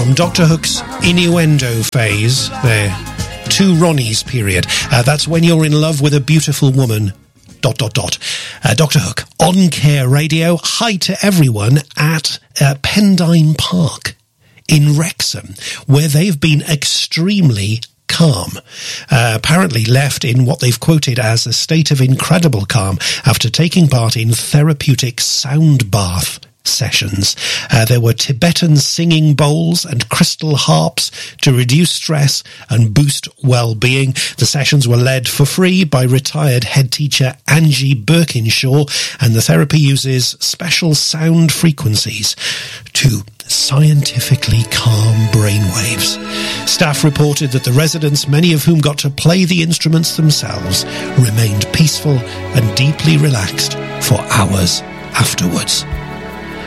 from Dr. Hook's innuendo phase, their two Ronnies period. That's when you're in love with a beautiful woman. ... Dr. Hook on Care Radio. Hi to everyone at Pendine Park in Wrexham, where they've been extremely calm, apparently left in what they've quoted as a state of incredible calm after taking part in therapeutic sound bath sessions. There were Tibetan singing bowls and crystal harps to reduce stress and boost well-being. The sessions were led for free by retired head teacher Angie Birkinshaw, and the therapy uses special sound frequencies to scientifically calm brainwaves. Staff reported that the residents, many of whom got to play the instruments themselves, remained peaceful and deeply relaxed for hours afterwards.